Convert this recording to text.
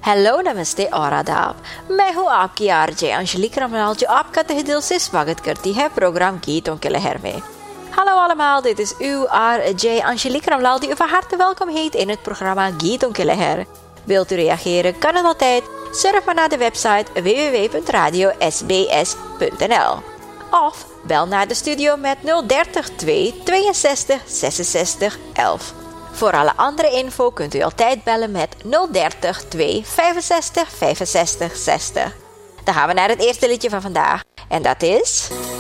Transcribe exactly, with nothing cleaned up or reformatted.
हेलो नमस्ते और आदाब। मैं हूँ आपकी आरजे अंशलिक रमलाल जो आपका तहे दिल से स्वागत करती है programme Gieton ke Leher mee. Hallo allemaal, dit is uw R J Angelique Ramlaal die u van harte welkom heet in het programma Gieton ke Leher. Wilt u reageren, kan het altijd. Surf maar naar de website w w w punt radio s b s punt n l. Of bel naar de studio met nul dertig twee tweeënzestig zesenzestig elf. Voor alle andere info kunt u altijd bellen met nul dertig twee vijfenzestig vijfenzestig zestig. Dan gaan we naar het eerste liedje van vandaag. En dat is...